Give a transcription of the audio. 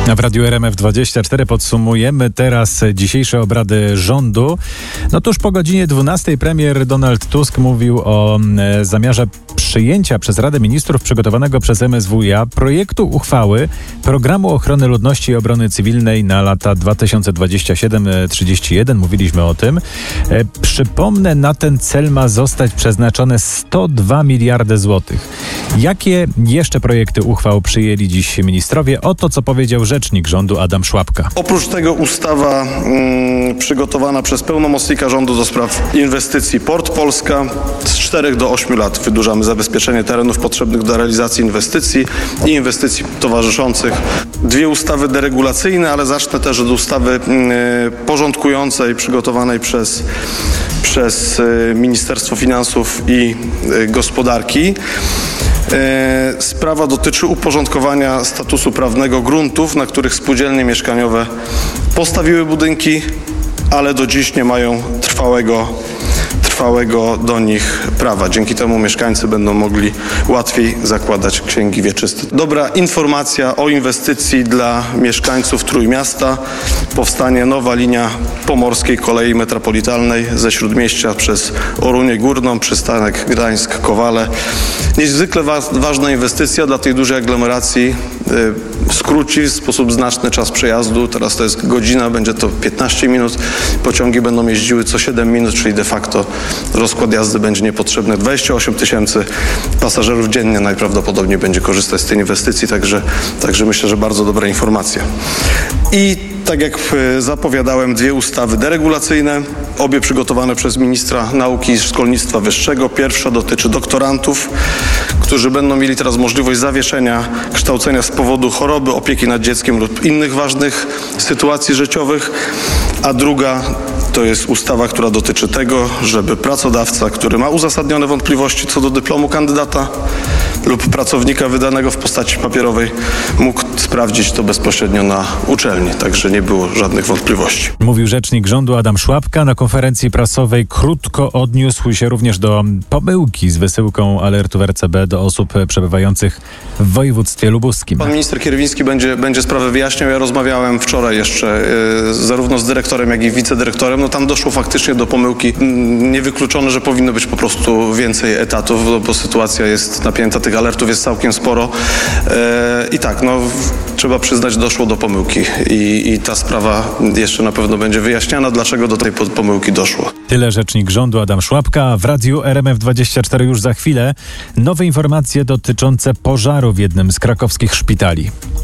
W Radiu RMF24 podsumujemy teraz dzisiejsze obrady rządu. Tuż po godzinie 12 premier Donald Tusk mówił o zamiarze przyjęcia przez Radę Ministrów przygotowanego przez MSWiA projektu uchwały Programu Ochrony Ludności i Obrony Cywilnej na lata 2027-31. Mówiliśmy o tym. Przypomnę, na ten cel ma zostać przeznaczone 102 miliardy złotych. Jakie jeszcze projekty uchwał przyjęli dziś ministrowie? Oto co powiedział rzecznik rządu Adam Szłapka. Oprócz tego ustawa przygotowana przez pełnomocnika rządu do spraw inwestycji Port Polska. Z 4 do 8 lat wydłużamy zabezpieczenie terenów potrzebnych do realizacji inwestycji i inwestycji towarzyszących. 2 ustawy deregulacyjne, ale zacznę też od ustawy porządkującej przygotowanej przez Ministerstwo Finansów i Gospodarki. Sprawa dotyczy uporządkowania statusu prawnego gruntów, na których spółdzielnie mieszkaniowe postawiły budynki, ale do dziś nie mają trwałego do nich prawa. Dzięki temu mieszkańcy będą mogli łatwiej zakładać księgi wieczyste. Dobra informacja o inwestycji dla mieszkańców Trójmiasta. Powstanie nowa linia pomorskiej kolei metropolitalnej ze Śródmieścia przez Orunię Górną, przystanek Gdańsk-Kowale. Niezwykle ważna inwestycja dla tej dużej aglomeracji. Skróci w sposób znaczny czas przejazdu. Teraz to jest godzina, będzie to 15 minut. Pociągi będą jeździły co 7 minut, czyli de facto rozkład jazdy będzie niepotrzebny. 28 000 pasażerów dziennie najprawdopodobniej będzie korzystać z tej inwestycji, także myślę, że bardzo dobra informacja. I tak jak zapowiadałem, 2 ustawy deregulacyjne, obie przygotowane przez ministra nauki i szkolnictwa wyższego. Pierwsza dotyczy doktorantów, którzy będą mieli teraz możliwość zawieszenia kształcenia z powodu choroby, opieki nad dzieckiem lub innych ważnych sytuacji życiowych, a druga to jest ustawa, która dotyczy tego, żeby pracodawca, który ma uzasadnione wątpliwości co do dyplomu kandydata lub pracownika wydanego w postaci papierowej, mógł sprawdzić to bezpośrednio na uczelni. Także nie było żadnych wątpliwości. Mówił rzecznik rządu Adam Szłapka. Na konferencji prasowej krótko odniósł się również do pomyłki z wysyłką alertu w RCB do osób przebywających w województwie lubuskim. Pan minister Kierwiński będzie sprawę wyjaśniał. Ja rozmawiałem wczoraj jeszcze zarówno z dyrektorem, jak i wicedyrektorem. Tam doszło faktycznie do pomyłki. Niewykluczone, że powinno być po prostu więcej etatów, bo sytuacja jest napięta. Tych alertów jest całkiem sporo. I tak, trzeba przyznać, doszło do pomyłki. I ta sprawa jeszcze na pewno będzie wyjaśniana, dlaczego do tej pomyłki doszło. Tyle rzecznik rządu Adam Szłapka. W Radiu RMF24 już za chwilę nowe informacje dotyczące pożaru w jednym z krakowskich szpitali.